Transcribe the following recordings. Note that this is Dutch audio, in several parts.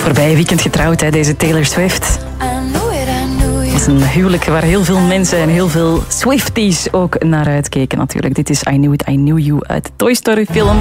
Voorbije weekend getrouwd, hè, deze Taylor Swift. Het is een huwelijk waar heel veel mensen en heel veel Swifties ook naar uitkeken natuurlijk. Dit is I Knew It, I Knew You uit de Toy Story film.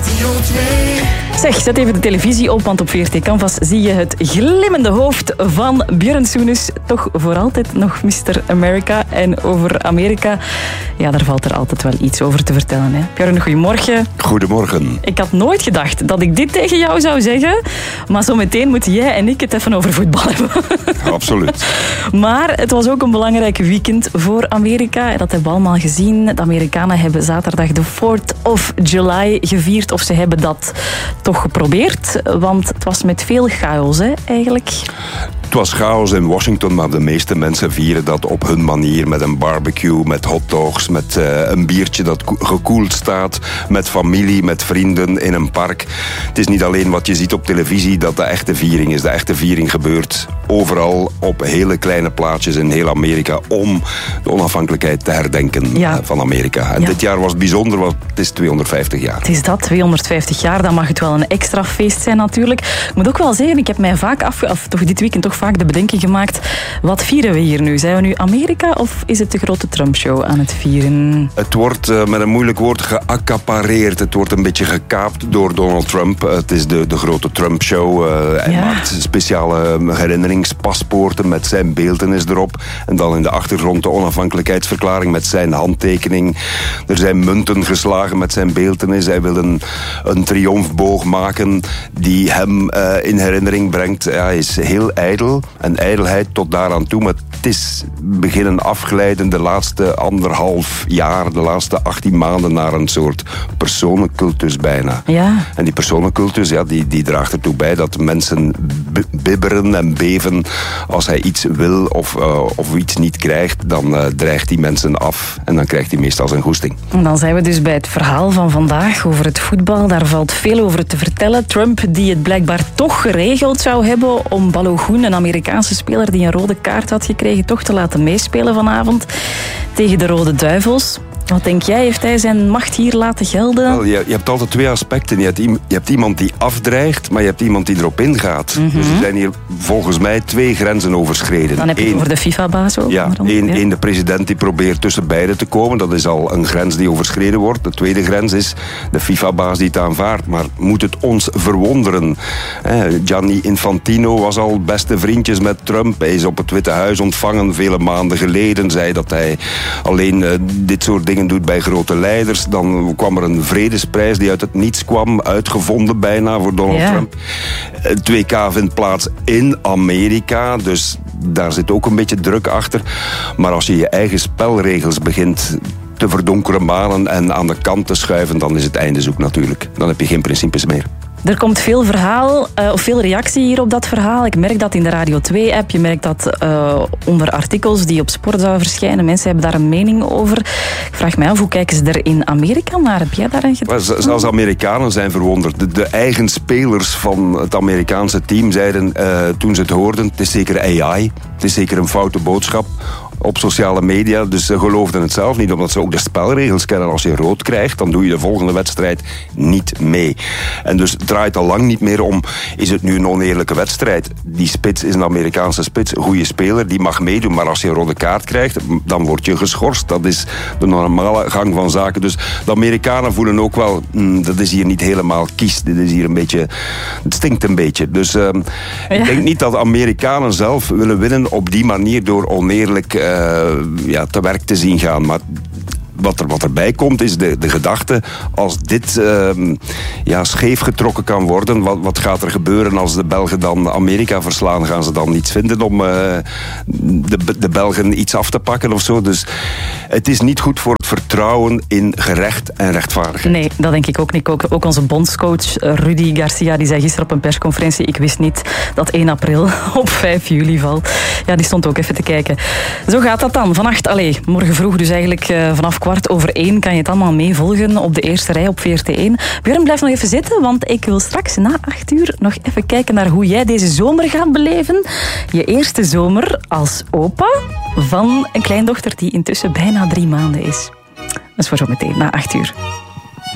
Zeg, zet even de televisie op, want op VRT Canvas zie je het glimmende hoofd van Björn Soenens. Toch voor altijd nog Mr. America. En over Amerika, ja, daar valt er altijd wel iets over te vertellen. Hè. Björn, goedemorgen. Goedemorgen. Ik had nooit gedacht dat ik dit tegen jou zou zeggen. Maar zometeen moeten jij en ik het even over voetbal hebben. Absoluut. Maar het was ook een belangrijk weekend voor Amerika. Dat hebben we allemaal gezien. De Amerikanen hebben zaterdag de 4th of July gevierd. Of ze hebben dat toch geprobeerd. Want het was met veel chaos, hè, eigenlijk. Het was chaos in Washington, maar de meeste mensen vieren dat op hun manier. Met een barbecue, met hotdogs, met een biertje dat gekoeld staat. Met familie, met vrienden in een park. Het is niet alleen wat je ziet op televisie dat de echte viering is. De echte viering gebeurt overal op hele kleine plaatsjes in heel Amerika om de onafhankelijkheid te herdenken van Amerika. En dit jaar was het bijzonder, want het is 250 jaar. Het is dat, 250 jaar. Dan mag het wel een extra feest zijn natuurlijk. Ik moet ook wel zeggen, ik heb mij vaak toch dit weekend toch vaak de bedenking gemaakt. Wat vieren we hier nu? Zijn we nu Amerika of is het de grote Trump-show aan het vieren? Het wordt met een moeilijk woord geaccapareerd. Het wordt een beetje gekaapt door Donald Trump. Het is de grote Trump-show. Hij maakt speciale herinneringspaspoorten met zijn beeltenis erop. En dan in de achtergrond de onafhankelijkheidsverklaring met zijn handtekening. Er zijn munten geslagen met zijn beeltenis. Hij wil een triomfboog maken die hem in herinnering brengt. Hij is heel ijdel. En ijdelheid tot daaraan toe. Maar het is beginnen afglijden de laatste 1,5 jaar, de laatste 18 maanden naar een soort personencultus bijna. Ja. En die personencultus, ja, die draagt ertoe bij dat mensen bibberen en beven als hij iets wil of iets niet krijgt. Dan dreigt die mensen af en dan krijgt hij meestal zijn goesting. En dan zijn we dus bij het verhaal van vandaag over het voetbal. Daar valt veel over te vertellen. Trump die het blijkbaar toch geregeld zou hebben om Balogun, een Amerikaanse speler die een rode kaart had gekregen, toch te laten meespelen vanavond tegen de Rode Duivels. Wat denk jij? Heeft hij zijn macht hier laten gelden? Wel, je hebt altijd twee aspecten. Je hebt iemand die afdreigt, maar je hebt iemand die erop ingaat. Mm-hmm. Dus er zijn hier volgens mij 2 grenzen overschreden. Dan heb je het over de FIFA-baas ook. Ja, één de president die probeert tussen beiden te komen. Dat is al een grens die overschreden wordt. De tweede grens is de FIFA-baas die het aanvaardt. Maar moet het ons verwonderen? Gianni Infantino was al beste vriendjes met Trump. Hij is op het Witte Huis ontvangen vele maanden geleden. Zei dat hij alleen dit soort dingen doet bij grote leiders. Dan kwam er een vredesprijs die uit het niets kwam, uitgevonden bijna voor Donald Trump. Het WK vindt plaats in Amerika, dus daar zit ook een beetje druk achter. Maar als je je eigen spelregels begint te verdonkeren banen en aan de kant te schuiven, dan is het einde zoek natuurlijk. Dan heb je geen principes meer. Er komt veel veel reactie hier op dat verhaal. Ik merk dat in de Radio 2-app. Je merkt dat onder artikels die op Sport zouden verschijnen. Mensen hebben daar een mening over. Ik vraag mij af, hoe kijken ze er in Amerika naar? Heb jij daar een gedachte? Zelfs Amerikanen zijn verwonderd. De eigen spelers van het Amerikaanse team zeiden toen ze het hoorden, het is zeker AI. Het is zeker een foute boodschap op sociale media. Dus ze geloofden het zelf niet, omdat ze ook de spelregels kennen. Als je rood krijgt, dan doe je de volgende wedstrijd niet mee. En dus het draait al lang niet meer om, is het nu een oneerlijke wedstrijd? Die spits is een Amerikaanse spits, een goede speler, die mag meedoen. Maar als je een rode kaart krijgt, dan word je geschorst. Dat is de normale gang van zaken. Dus de Amerikanen voelen ook wel, dat is hier niet helemaal kies. Dit is hier een beetje, het stinkt een beetje. Dus ik denk niet dat Amerikanen zelf willen winnen op die manier door oneerlijk te werk te zien gaan. Maar wat erbij komt is de gedachte, als dit scheef getrokken kan worden, wat gaat er gebeuren als de Belgen dan Amerika verslaan? Gaan ze dan niets vinden om de Belgen iets af te pakken of zo? Dus het is niet goed voor het vertrouwen in gerecht en rechtvaardigheid. Nee, dat denk ik ook niet. Ook onze bondscoach Rudy Garcia, die zei gisteren op een persconferentie, ik wist niet dat 1 april op 5 juli valt. Ja, die stond ook even te kijken. Zo gaat dat dan. Vannacht, morgen vroeg, dus eigenlijk vanaf 1:15 kan je het allemaal meevolgen op de eerste rij op VRT1. Björn, blijf nog even zitten, want ik wil straks na 8:00 nog even kijken naar hoe jij deze zomer gaat beleven. Je eerste zomer als opa van een kleindochter die intussen bijna 3 maanden is. Dat is voor zometeen, na 8:00.